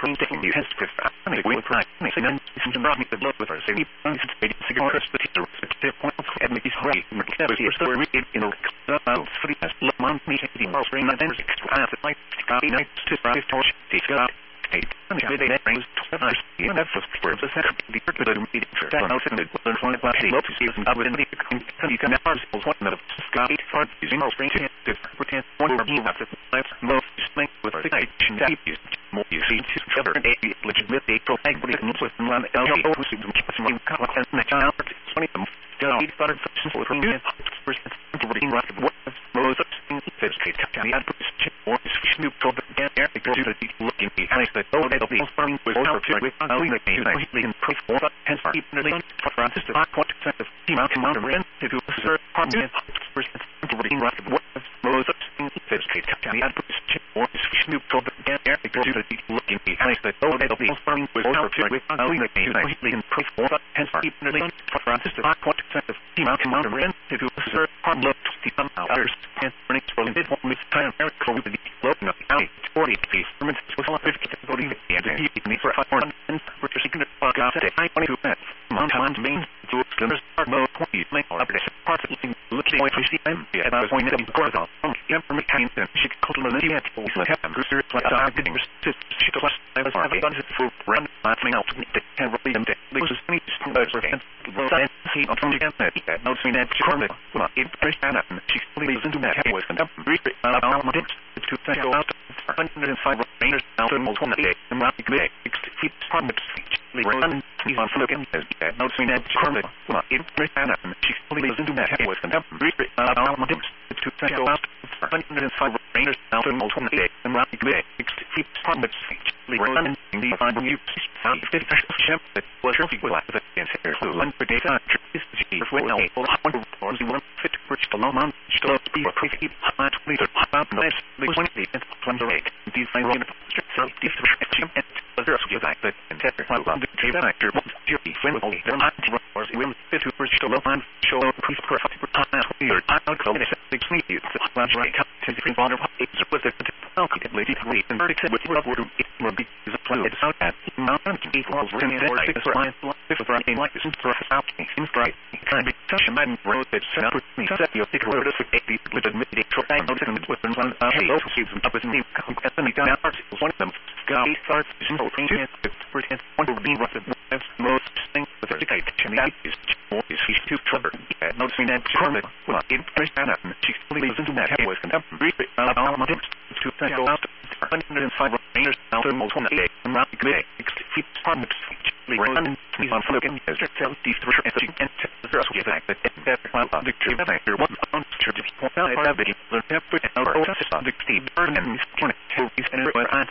from taking you has to I will try and then some brought me the blood with her say we anticipated cigar the teacher respective point and make his hurry never see a story in the free as Lamont me taking all spring and then extra the light copy night to drive torch take out and they brings to us even that first word the second the particular meeting for that out in the learn from the class love to see some other than the you can never was one of Scotty for using all spring to pretend one of you after life most thing with the action that you more you see to cover a legitimate a propaganda with one LO who seems to keep some content and child 20 them go eat started for from you to reading right what most things that straight to the output or Snoop Dogg again there because you look in the eyes that oh they'll be farming with over to with only the you can pray for that hence even for Francis to point to team out amount of rent to do serve permanent to reading right what most things that straight to the output or Snoop Dogg again there because you look in the eyes that oh they'll be farming with over to with only the you can pray for that hence even for Francis to point to team out amount of rent to do serve permanent to come out others and running for the this time America with the local county 40 feet from its was all 50 40 and he for 5 and for seeking to fuck out at 22 minutes Mountain main to slimmers are more 20 make all up this part of the looking way to see them at a point of corridor information and she could learn the at all have cruiser like I getting she was I was have done it for run laughing out the can really them they was any for him and see on the internet no see that corner in Christiana she leaves into that was and brief to go out 105 rangers out almost 1 day and round the 6 feet from the run he's on looking as no see that corner in Christiana she leaves into that was and brief to go out 105 rangers out almost 1 day and round the 6 feet from the run the find you 50 ship that was your people like that and so one per day is well or you want fit for the long month still be a pretty hot leader about nice the 20 and 28 these I run so these and others you like that and set on the trade actor what you be when all the not or will fit to for the long show proof for your out call it 6 feet the lunch right to the free water it's with the lady and verdict with rubber it will be a plan it's out at mountain equals in the six lines if the running like this for out seems right kind of touch man road that set up me set your ticket road for 80 with admit it for I know that with one hello seems up with me at the down articles one of them guy starts simple things for one to be what the most thing with the ticket and that is more is he's too clever no see that corner well in Christiana she leaves into that was and brief to go out 105 rangers out almost 1 day and round the 6 feet from the run he's on looking as to tell these three and the rest of the fact that while the tree factor one on church point out that the put out the Steve and his point to his and